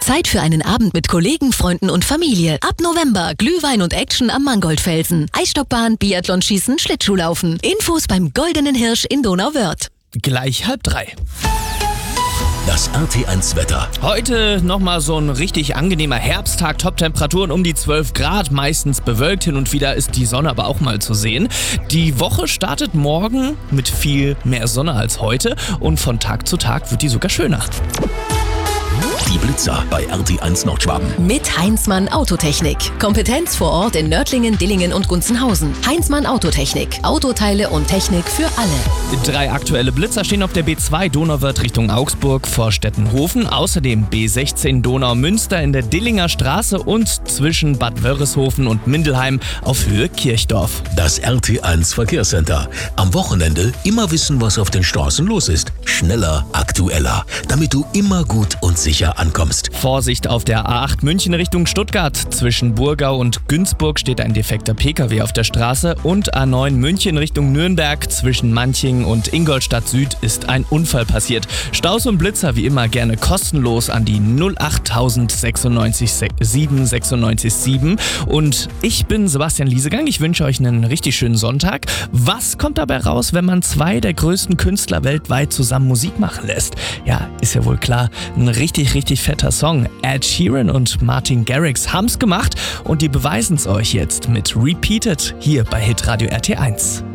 Zeit für einen Abend mit Kollegen, Freunden und Familie. Ab November Glühwein und Action am Mangoldfelsen. Eisstockbahn, Biathlonschießen, Schlittschuhlaufen. Infos beim Goldenen Hirsch in Donauwörth. Gleich 2:30. Das RT1 Wetter. Heute nochmal so ein richtig angenehmer Herbsttag, Top-Temperaturen um die 12 Grad, meistens bewölkt, hin und wieder ist die Sonne aber auch mal zu sehen. Die Woche startet morgen mit viel mehr Sonne als heute und von Tag zu Tag wird die sogar schöner. Die Blitzer bei RT1 Nordschwaben. Mit Heinzmann Autotechnik. Kompetenz vor Ort in Nördlingen, Dillingen und Gunzenhausen. Heinzmann Autotechnik. Autoteile und Technik für alle. 3 aktuelle Blitzer stehen auf der B2 Donauwörth Richtung Augsburg vor Stettenhofen. Außerdem B16 Donau-Münster in der Dillinger Straße und zwischen Bad Wörishofen und Mindelheim auf Höhe Kirchdorf. Das RT1 Verkehrscenter. Am Wochenende immer wissen, was auf den Straßen los ist. Schneller, aktueller, damit du immer gut und sicher ankommst. Vorsicht auf der A8 München Richtung Stuttgart. Zwischen Burgau und Günzburg steht ein defekter Pkw auf der Straße und A9 München Richtung Nürnberg. Zwischen Manching und Ingolstadt Süd ist ein Unfall passiert. Staus und Blitzer wie immer gerne kostenlos an die 08096 7 und ich bin Sebastian Liesegang. Ich wünsche euch einen richtig schönen Sonntag. Was kommt dabei raus, wenn man 2 der größten Künstler weltweit zusammen Musik machen lässt? Ja, ist ja wohl klar, ein richtig fetter Song. Ed Sheeran und Martin Garrix haben's gemacht und die beweisen es euch jetzt mit Repeated hier bei Hitradio RT1.